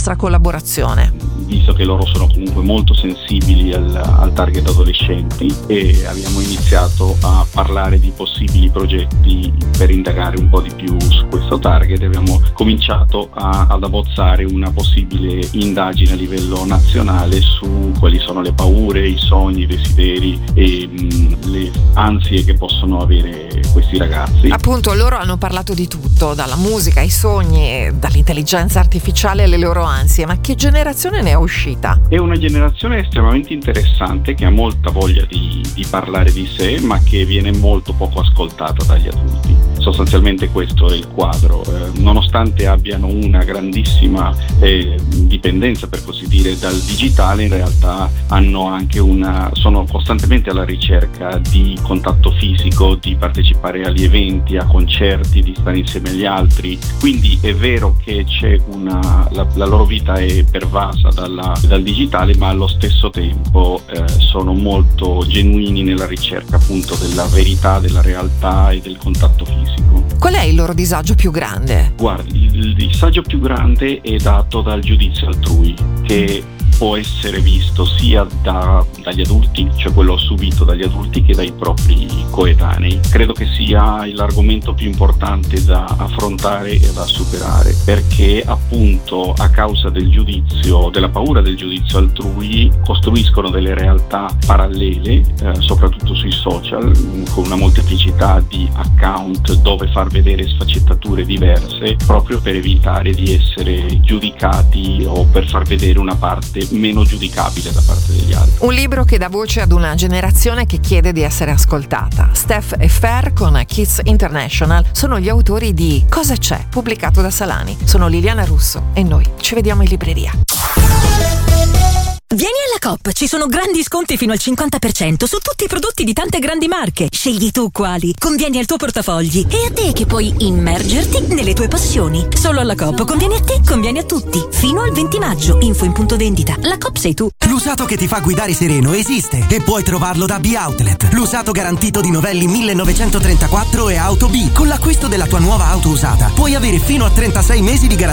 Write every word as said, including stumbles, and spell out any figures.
vostra collaborazione? Visto che loro sono comunque molto sensibili al, al target adolescenti, e abbiamo iniziato a parlare di possibili progetti per indagare un po' di più su questo target, abbiamo cominciato a, ad abbozzare una possibile indagine a livello nazionale su quali sono le paure, i sogni, i desideri e mh, le ansie che possono avere questi ragazzi. Appunto, loro hanno parlato di tutto, dalla musica ai sogni, dall'intelligenza artificiale alle loro ansie, ma che generazione ne è uscita? È una generazione estremamente interessante che ha molta voglia di, di parlare di sé, ma che viene molto poco ascoltata dagli adulti. Sostanzialmente questo è il quadro, eh, nonostante abbiano una grandissima eh, dipendenza, per così dire, dal digitale, in realtà hanno anche una, sono costantemente alla ricerca di contatto fisico, di partecipare agli eventi, a concerti, di stare insieme agli altri. Quindi è vero che c'è una, la, la loro vita è pervasa dalla, dal digitale, ma allo stesso tempo eh, sono molto genuini nella ricerca appunto della verità, della realtà e del contatto fisico. Qual è il loro disagio più grande? Guardi, il disagio più grande è dato dal giudizio altrui, che può essere visto sia da, dagli adulti, cioè quello subito dagli adulti, che dai propri coetanei. Credo che sia l'argomento più importante da affrontare e da superare, perché appunto a causa del giudizio, della paura del giudizio altrui, costruiscono delle realtà parallele, eh, soprattutto sui social, con una molteplicità di account dove far vedere sfaccettature diverse, proprio per evitare di essere giudicati o per far vedere una parte meno giudicabile da parte degli altri. Un libro che dà voce ad una generazione che chiede di essere ascoltata. Steph e Fer con Kids International sono gli autori di Cosa c'è, pubblicato da Salani. Sono Liliana Russo e noi ci vediamo in libreria. Vieni alla Coop, ci sono grandi sconti fino al cinquanta per cento su tutti i prodotti di tante grandi marche. Scegli tu quali, convieni al tuo portafogli e a te che puoi immergerti nelle tue passioni. Solo alla Coop conviene a te, conviene a tutti. Fino al venti maggio, info in punto vendita. La Coop sei tu. L'usato che ti fa guidare sereno esiste e puoi trovarlo da B-Outlet. L'usato garantito di Novelli millenovecentotrentaquattro e Auto B. Con l'acquisto della tua nuova auto usata puoi avere fino a trentasei mesi di garanzia